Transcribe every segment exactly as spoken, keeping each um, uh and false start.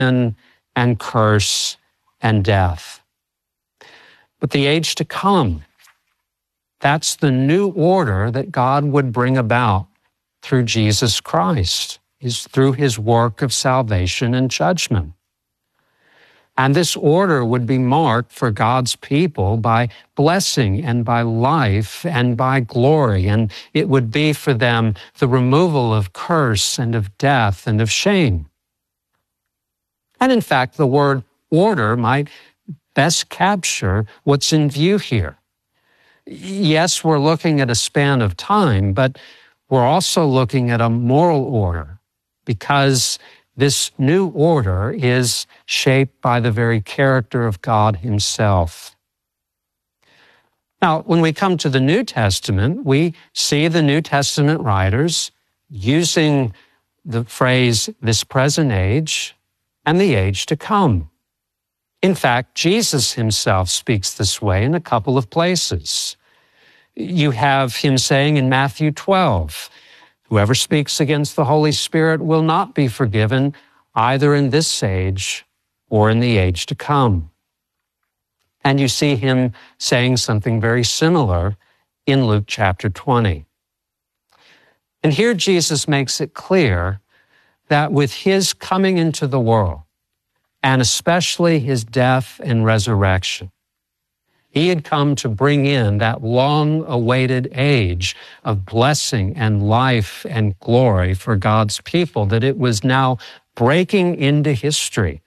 sin and curse and death. But the age to come, that's the new order that God would bring about through Jesus Christ, is through his work of salvation and judgment. And this order would be marked for God's people by blessing and by life and by glory. And it would be for them the removal of curse and of death and of shame. And in fact, the word order might best capture what's in view here. Yes, we're looking at a span of time, but we're also looking at a moral order, because this new order is shaped by the very character of God himself. Now, when we come to the New Testament, we see the New Testament writers using the phrase, this present age and the age to come. In fact, Jesus himself speaks this way in a couple of places. You have him saying in Matthew twelve, whoever speaks against the Holy Spirit will not be forgiven either in this age or in the age to come. And you see him saying something very similar in Luke chapter twenty. And here Jesus makes it clear that with his coming into the world, and especially his death and resurrection, he had come to bring in that long-awaited age of blessing and life and glory for God's people, that it was now breaking into history.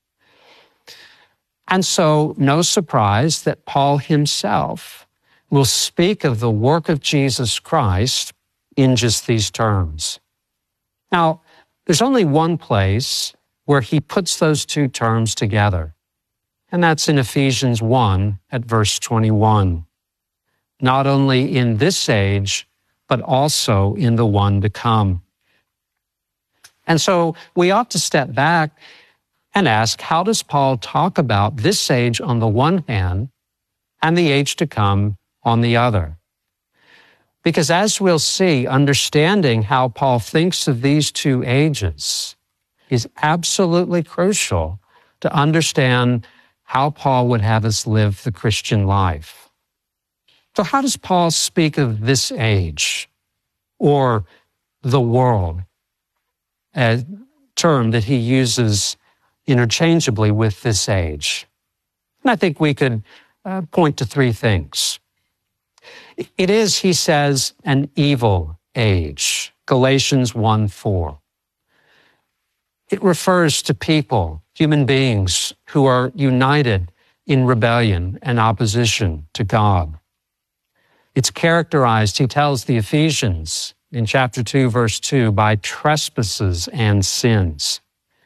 And so, no surprise that Paul himself will speak of the work of Jesus Christ in just these terms. Now, there's only one place where he puts those two terms together, and that's in Ephesians one at verse twenty-one. Not only in this age, but also in the one to come. And so we ought to step back and ask, how does Paul talk about this age on the one hand and the age to come on the other? Because as we'll see, understanding how Paul thinks of these two ages is absolutely crucial to understand how Paul would have us live the Christian life. So how does Paul speak of this age, or the world, a term that he uses interchangeably with this age? And I think we could uh, point to three things. It is, he says, an evil age, Galatians one four. It refers to people, human beings, who are united in rebellion and opposition to God. It's characterized, he tells the Ephesians in chapter two, verse two, by trespasses and sins.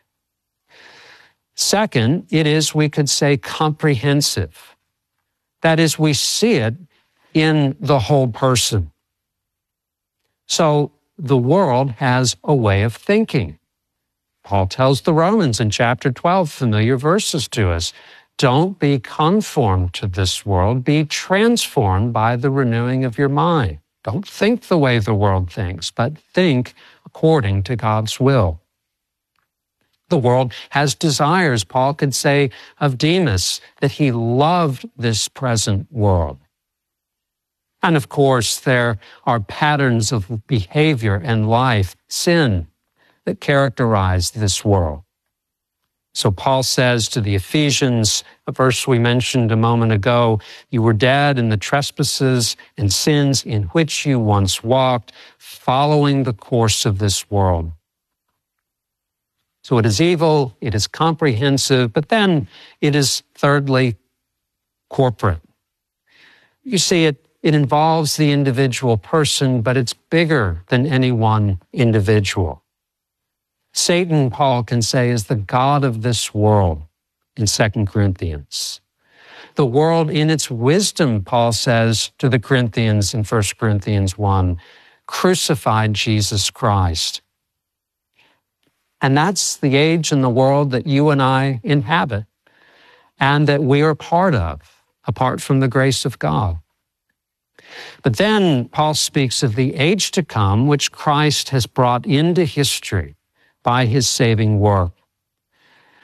Second, it is, we could say, comprehensive. That is, we see it in the whole person. So the world has a way of thinking. Paul tells the Romans in chapter twelve, familiar verses to us, don't be conformed to this world, be transformed by the renewing of your mind. Don't think the way the world thinks, but think according to God's will. The world has desires. Paul could say of Demas that he loved this present world. And of course, there are patterns of behavior and life, sin, that characterize this world. So Paul says to the Ephesians, a verse we mentioned a moment ago, you were dead in the trespasses and sins in which you once walked, following the course of this world. So it is evil, it is comprehensive, but then it is thirdly corporate. You see, it, it involves the individual person, but it's bigger than any one individual. Satan, Paul can say, is the god of this world in Second Corinthians. The world in its wisdom, Paul says to the Corinthians in First Corinthians one, crucified Jesus Christ. And that's the age and the world that you and I inhabit and that we are part of, apart from the grace of God. But then Paul speaks of the age to come, which Christ has brought into history by his saving work.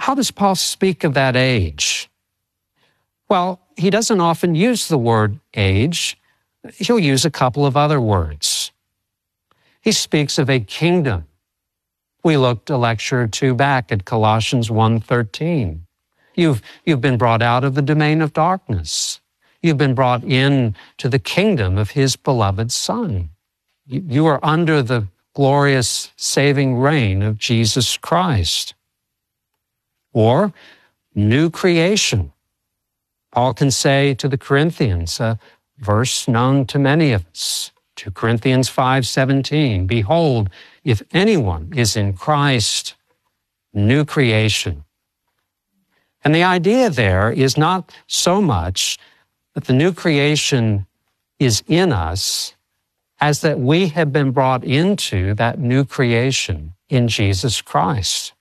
how does Paul speak of that age? Well, he doesn't often use the word age. He'll use a couple of other words. He speaks of a kingdom. We looked a lecture or two back at Colossians one thirteen. You've, you've been brought out of the domain of darkness. You've been brought in to the kingdom of his beloved Son. You, you are under the glorious saving reign of Jesus Christ. Or new creation. Paul can say to the Corinthians, a verse known to many of us, Second Corinthians five seventeen, behold, if anyone is in Christ, new creation. And the idea there is not so much that the new creation is in us as that we have been brought into that new creation in Jesus Christ.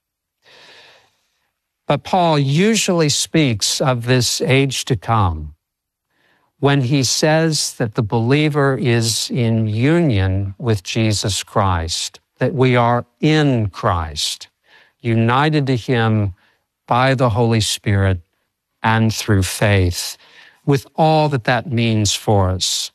But Paul usually speaks of this age to come when he says that the believer is in union with Jesus Christ, that we are in Christ, united to him by the Holy Spirit and through faith, with all that that means for us.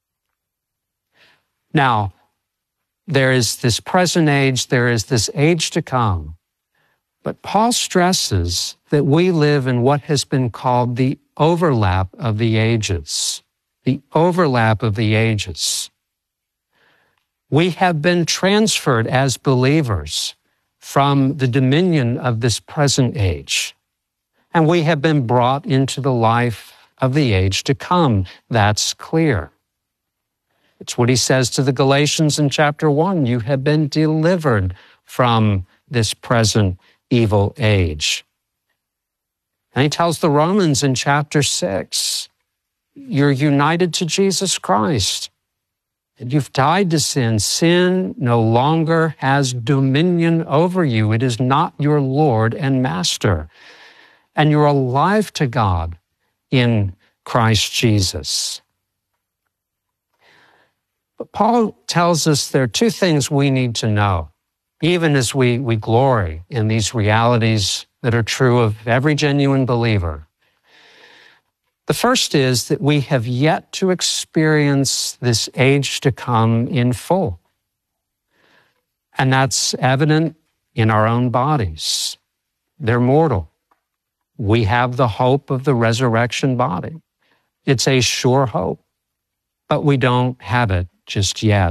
Now, there is this present age, there is this age to come, but Paul stresses that we live in what has been called the overlap of the ages, the overlap of the ages. We have been transferred as believers from the dominion of this present age, and we have been brought into the life of the age to come. That's clear. It's what he says to the Galatians in chapter one. You have been delivered from this present evil age. And he tells the Romans in chapter six, you're united to Jesus Christ. And you've died to sin. Sin no longer has dominion over you. It is not your Lord and Master. And you're alive to God in Christ Jesus. But Paul tells us there are two things we need to know, even as we, we glory in these realities that are true of every genuine believer. The first is that we have yet to experience this age to come in full. And that's evident in our own bodies. They're mortal. We have the hope of the resurrection body. It's a sure hope, but we don't have it just yet.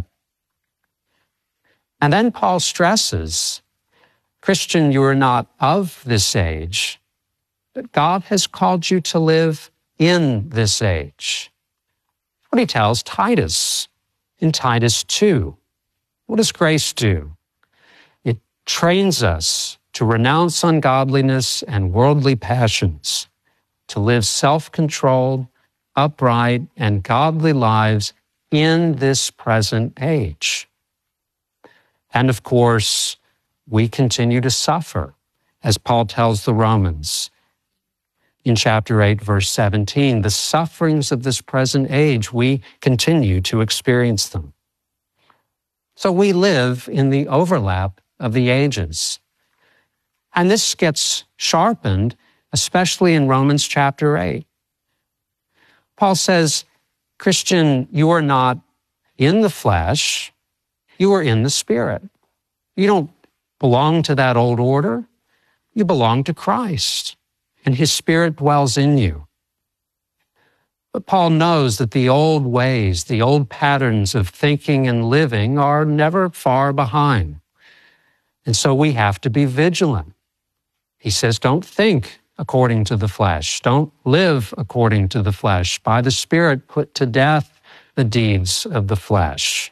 And then Paul stresses, Christian, you are not of this age, but God has called you to live in this age. What he tells Titus in Titus two. What does grace do? It trains us to renounce ungodliness and worldly passions, to live self-controlled, upright, and godly lives in this present age. And of course, we continue to suffer, as Paul tells the Romans in chapter eight, verse seventeen. The sufferings of this present age, we continue to experience them. So we live in the overlap of the ages. And this gets sharpened, especially in Romans chapter eight. Paul says, Christian, you are not in the flesh, you are in the Spirit. You don't belong to that old order. You belong to Christ, and his Spirit dwells in you. But Paul knows that the old ways, the old patterns of thinking and living are never far behind. And so we have to be vigilant. He says, don't think according to the flesh. Don't live according to the flesh. By the Spirit, put to death the deeds of the flesh.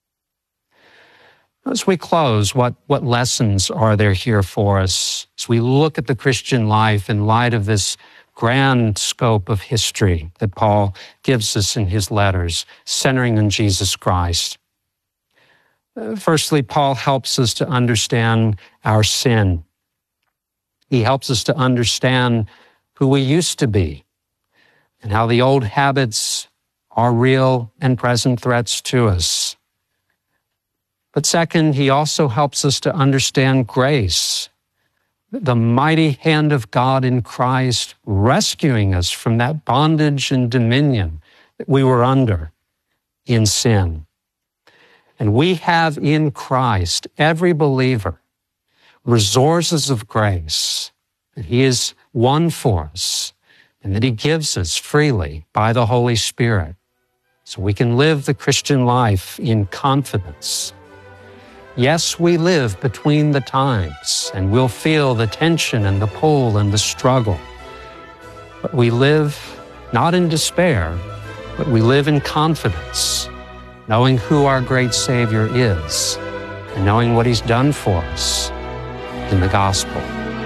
As we close, what, what lessons are there here for us as we look at the Christian life in light of this grand scope of history that Paul gives us in his letters, centering on Jesus Christ? Uh, firstly, Paul helps us to understand our sin. He helps us to understand who we used to be and how the old habits are real and present threats to us. But second, he also helps us to understand grace, the mighty hand of God in Christ rescuing us from that bondage and dominion that we were under in sin. And we have in Christ, every believer, resources of grace that He has won for us and that He gives us freely by the Holy Spirit. So we can live the Christian life in confidence. Yes, we live between the times, and we'll feel the tension and the pull and the struggle. But we live not in despair, but we live in confidence, knowing who our great Savior is and knowing what He's done for us in the gospel.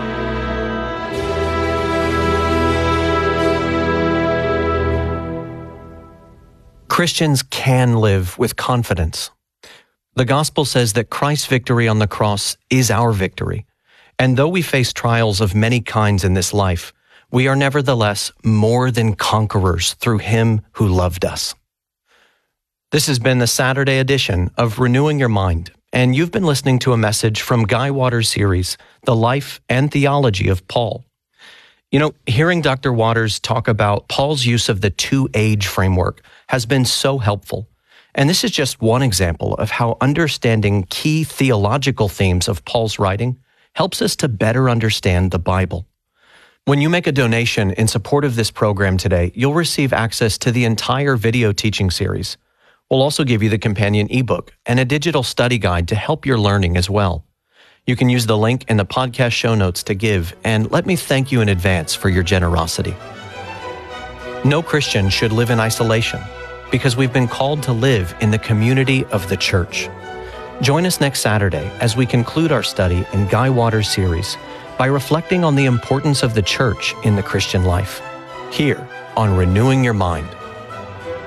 Christians can live with confidence. The gospel says that Christ's victory on the cross is our victory. And though we face trials of many kinds in this life, we are nevertheless more than conquerors through Him who loved us. This has been the Saturday edition of Renewing Your Mind, and you've been listening to a message from Guy Waters' series, The Life and Theology of Paul. You know, hearing Doctor Waters talk about Paul's use of the two-age framework has been so helpful. And this is just one example of how understanding key theological themes of Paul's writing helps us to better understand the Bible. When you make a donation in support of this program today, you'll receive access to the entire video teaching series. We'll also give you the companion ebook and a digital study guide to help your learning as well. You can use the link in the podcast show notes to give, and let me thank you in advance for your generosity. No Christian should live in isolation because we've been called to live in the community of the church. Join us next Saturday as we conclude our study in Guy Waters' series by reflecting on the importance of the church in the Christian life, here on Renewing Your Mind.